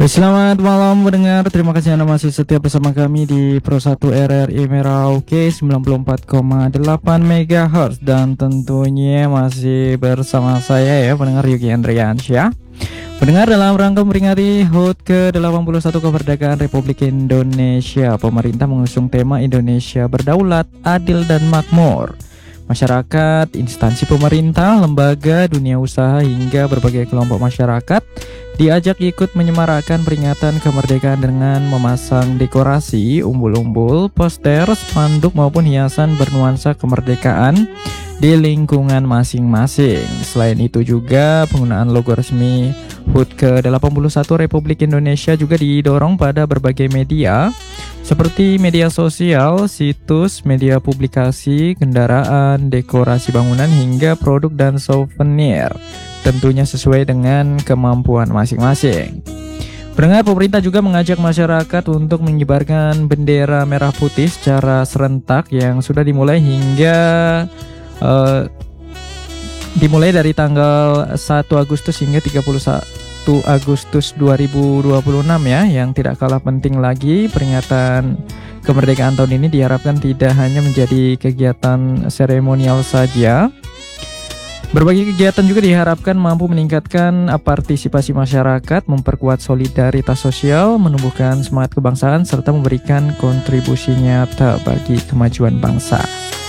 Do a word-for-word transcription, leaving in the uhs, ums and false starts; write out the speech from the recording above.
Selamat malam pendengar, terima kasih Anda masih setia bersama kami di Pro satu R R I Merauke sembilan puluh empat koma delapan megahertz. Dan tentunya masih bersama saya ya pendengar, Yuki Andriansyah. Pendengar, dalam rangka memperingati H U T ke delapan puluh satu kemerdekaan Republik Indonesia, pemerintah mengusung tema Indonesia Berdaulat, Adil dan Makmur. Masyarakat, instansi pemerintah, lembaga, dunia usaha hingga berbagai kelompok masyarakat diajak ikut menyemarakan peringatan kemerdekaan dengan memasang dekorasi, umbul-umbul, poster, spanduk maupun hiasan bernuansa kemerdekaan di lingkungan masing-masing. Selain itu juga penggunaan logo resmi H U T ke delapan puluh satu Republik Indonesia juga didorong pada berbagai media seperti media sosial, situs, media publikasi, kendaraan, dekorasi bangunan hingga produk dan souvenir. Tentunya sesuai dengan kemampuan masing-masing. Pendengar, pemerintah juga mengajak masyarakat untuk mengibarkan bendera merah putih secara serentak yang sudah dimulai hingga uh, dimulai dari tanggal satu Agustus hingga tiga puluh satu Agustus dua ribu dua puluh enam ya. Yang tidak kalah penting lagi, peringatan kemerdekaan tahun ini diharapkan tidak hanya menjadi kegiatan seremonial saja. Berbagai kegiatan juga diharapkan mampu meningkatkan partisipasi masyarakat, memperkuat solidaritas sosial, menumbuhkan semangat kebangsaan, serta memberikan kontribusi nyata bagi kemajuan bangsa.